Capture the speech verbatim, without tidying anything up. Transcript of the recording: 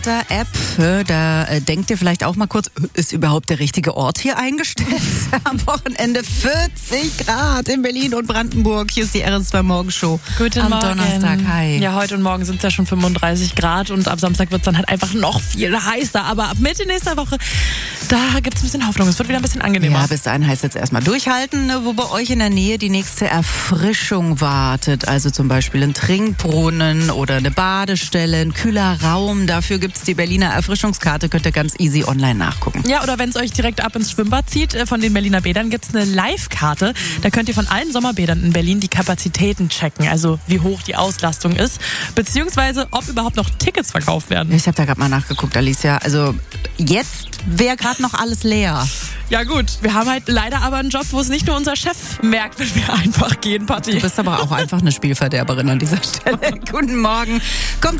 Der App, da äh, denkt ihr vielleicht auch mal kurz, ist überhaupt der richtige Ort hier eingestellt? Am Wochenende vierzig Grad in Berlin und Brandenburg. Hier ist die R S zwei Morgenshow. Guten Am Morgen. Donnerstag, hi. Ja, heute und morgen sind es ja schon fünfunddreißig Grad und ab Samstag wird es dann halt einfach noch viel heißer. Aber ab Mitte nächster Woche, da gibt es ein bisschen Hoffnung. Es wird wieder ein bisschen angenehmer. Ja, bis dahin heißt jetzt erstmal durchhalten, ne, wo bei euch in der Nähe die nächste Erfrischung wartet. Also zum Beispiel ein Trinkbrunnen oder eine Badestelle, ein kühler Raum. Dafür gibt's die Berliner Erfrischungskarte, könnt ihr ganz easy online nachgucken. Ja, oder wenn es euch direkt ab ins Schwimmbad zieht, von den Berliner Bädern gibt es eine Live-Karte. Da könnt ihr von allen Sommerbädern in Berlin die Kapazitäten checken, also wie hoch die Auslastung ist, beziehungsweise ob überhaupt noch Tickets verkauft werden. Ich habe da gerade mal nachgeguckt, Alicia. Also jetzt wäre gerade noch alles leer. Ja gut, wir haben halt leider aber einen Job, wo es nicht nur unser Chef merkt, wenn wir einfach gehen, Patti. Du bist aber auch einfach eine Spielverderberin an dieser Stelle. Guten Morgen. Kommt